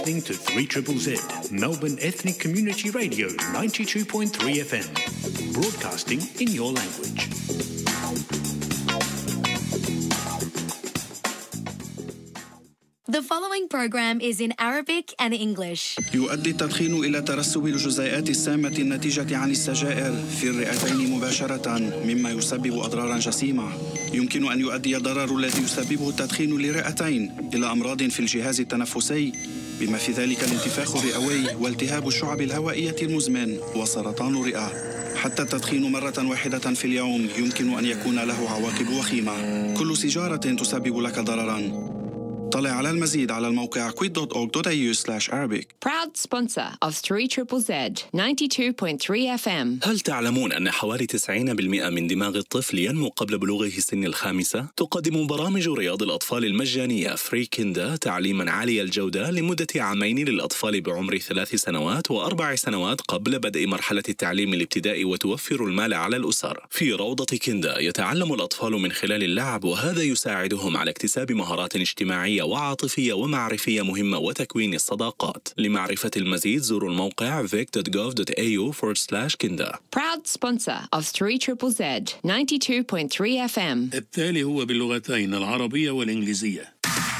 Listening to 3ZZZ, Melbourne Ethnic Community Radio 92.3 FM, broadcasting in your language. The following program is in Arabic and English. يؤدي التدخين إلى ترسب الجزيئات السامة الناتجة عن السجائر في الرئتين مباشرة، مما يسبب أضرارا جسيمة. يمكن أن يؤدي الضرر الذي يسببه التدخين للرئتين إلى أمراض في الجهاز التنفسي، بما في ذلك الانتفاخ الرئوي والتهاب الشعب الهوائية المزمن وسرطان الرئة. حتى التدخين مرة واحدة في اليوم يمكن أن يكون له عواقب وخيمة. كل سيجارة تسبب لك ضررا. طلع على المزيد على الموقع quit.org.au/Arabic. Proud sponsor of 3ZZZ 92.3 FM. هل تعلمون أن حوالي 90% من دماغ الطفل ينمو قبل بلوغه سن الخامسة؟ تقدم برامج رياض الأطفال المجانية فري كيندا تعليماً عالي الجودة لمدة عامين للأطفال بعمر 3 سنوات و4 سنوات قبل بدء مرحلة التعليم الابتدائي، وتوفر المال على الأسر. في روضة كيندا يتعلم الأطفال من خلال اللعب، وهذا يساعدهم على اكتساب مهارات اجتماعية وعاطفية ومعرفية مهمة وتكوين الصداقات. لمعرفة المزيد زوروا الموقع vic.gov.au/kinda. Proud sponsor of 3ZZZ 92.3 FM. التالي هو باللغتين العربية والإنجليزية.